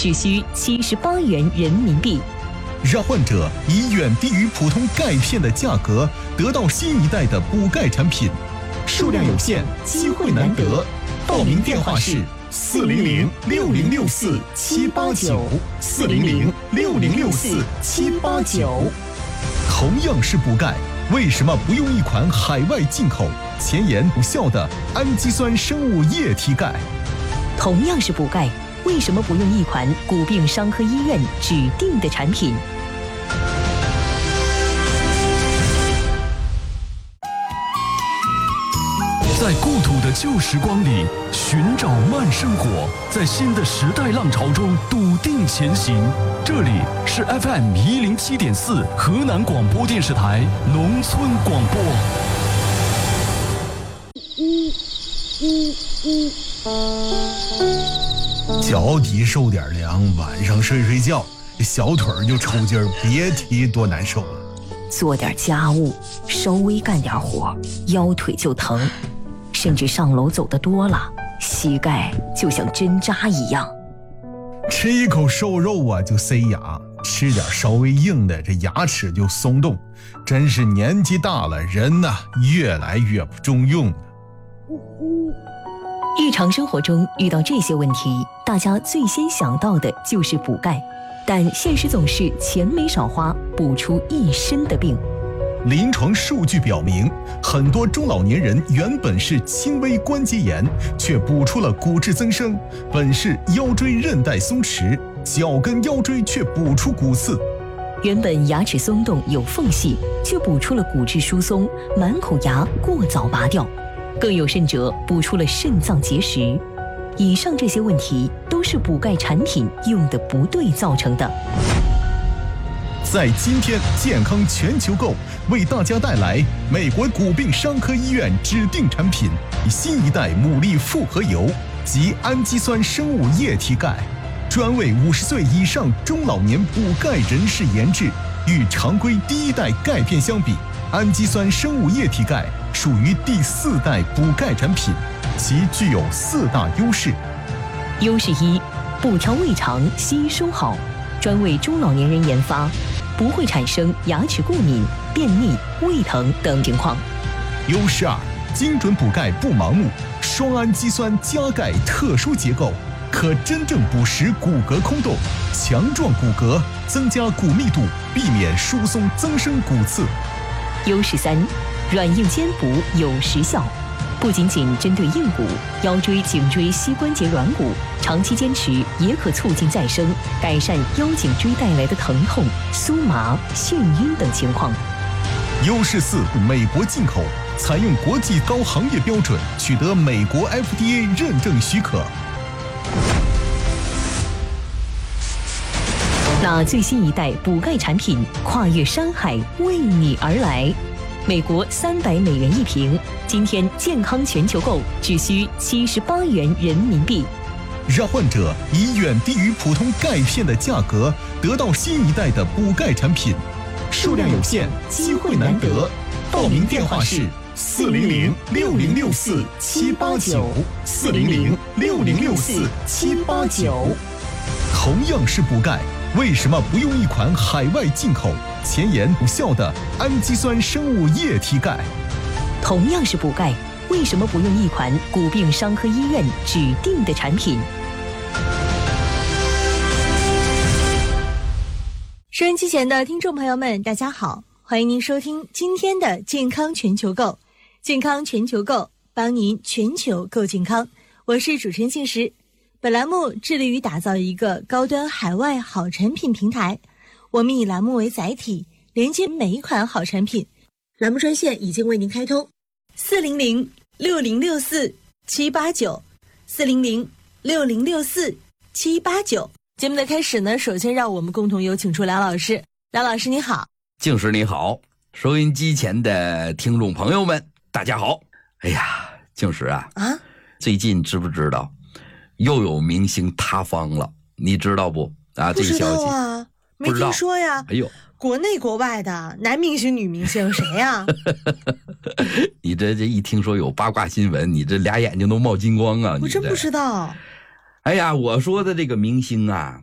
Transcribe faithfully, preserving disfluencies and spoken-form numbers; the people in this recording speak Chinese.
只需七十八元人民币。 让患者以远低于普通钙片的价格得到新一代的补钙产品，数量有限，机会难得。报名电话是四零零六零六四七八九，四零零六零六四七八九。同样是补钙，为什么不用一款海外进口、前沿无效的氨基酸生物液体钙？ 同样是补钙，为什么不用一款骨病伤科医院指定的产品？ 在故土的旧时光里寻找慢生活，在新的时代浪潮中笃定前行。这里是 F M 一零七点四河南广播电视台农村广播。 脚底受点凉，晚上睡睡觉，小腿儿就抽筋儿，别提多难受了。 做点家务，稍微干点活，腰腿就疼。甚至上楼走得多了，膝盖就像针扎一样。 吃一口瘦肉啊就塞牙，吃点稍微硬的这牙齿就松动，真是年纪大了，人呐、啊、越来越不中用了。 日常生活中遇到这些问题，大家最先想到的就是补钙，但现实总是钱没少花，补出一身的病。 临床数据表明，很多中老年人原本是轻微关节炎，却补出了骨质增生；本是腰椎韧带松弛，脚跟腰椎却补出骨刺； 原本牙齿松动有缝隙，却补出了骨质疏松，满口牙过早拔掉；更有甚者，补出了肾脏结石。以上这些问题都是补钙产品用的不对造成的。 在今天健康全球购为大家带来美国骨病伤科医院指定产品新一代牡蛎复合油及氨基酸生物液体钙，专为五十岁以上中老年补钙人士研制。与常规第一代钙片相比，氨基酸生物液体钙属于第四代补钙产品，其具有四大优势。 优势一，补调胃肠，吸收好，专为中老年人研发，不会产生牙齿过敏、便秘、胃疼等情况。 优势二，精准补钙不盲目，双氨基酸加钙特殊结构，可真正补实骨骼空洞，强壮骨骼，增加骨密度，避免疏松增生骨刺。 优势三，软硬兼补有时效，不仅仅针对硬骨、腰椎、颈椎、膝关节软骨，长期坚持也可促进再生，改善腰颈椎带来的疼痛、酥麻、眩晕等情况。 优势四，美国进口，采用国际高行业标准，取得美国 F D A 认证许可。 那最新一代补钙产品跨越山海为你而来，美国三百美元一瓶，今天健康全球购只需七十八元人民币。 让患者以远低于普通钙片的价格得到新一代的补钙产品，数量有限，机会难得。报名电话是四零零六零六四七八九，四零零六零六四七八九。同样是补钙，为什么不用一款海外进口、前沿无效的氨基酸生物液体钙？ 同样是补钙，为什么不用一款骨病伤科医院指定的产品？ 收音机前的听众朋友们，大家好，欢迎您收听今天的健康全球购。健康全球购，帮您全球购健康。我是主持人静时。本栏目致力于打造一个高端海外好产品平台，我们以栏目为载体，连接每一款好产品。栏目专线已经为您开通，四零零六零六四七八九，四零零六零六四七八九。节目的开始呢，首先让我们共同有请出梁老师。梁老师你好。 静时你好，收音机前的听众朋友们大家好。哎呀，静时啊，啊，最近知不知道又有明星塌方了？你知道不？啊， 不知道啊， 没听说呀。 哎呦， 国内国外的男明星、女明星谁呀？ 你这这一听说有八卦新闻，你这俩眼睛都冒金光啊！ 我真不知道。 哎呀，我说的这个明星啊，